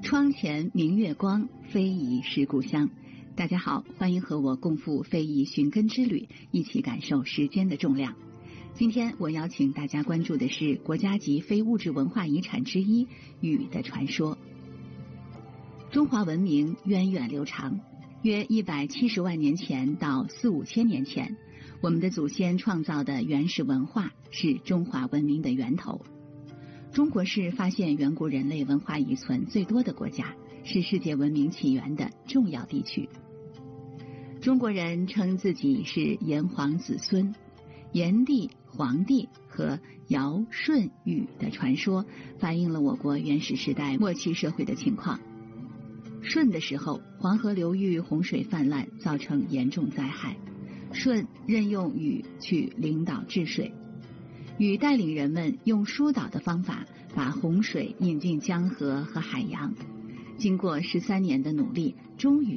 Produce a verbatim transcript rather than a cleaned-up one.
窗前明月光，非遗是故乡。大家好，欢迎和我共赴非遗寻根之旅，一起感受时间的重量。今天我邀请大家关注的是国家级非物质文化遗产之一雨的传说。中华文明源远流长，约一百七十万年前到四五千年前，我们的祖先创造的原始文化是中华文明的源头。中国是发现远古人类文化遗存最多的国家，是世界文明起源的重要地区。中国人称自己是炎黄子孙，炎帝、黄帝和尧、舜、禹的传说反映了我国原始时代末期社会的情况。舜的时候，黄河流域洪水泛滥，造成严重灾害。舜任用禹去领导治水，禹带领人们用疏导的方法把洪水引进江河和海洋。经过十三年的努力，终于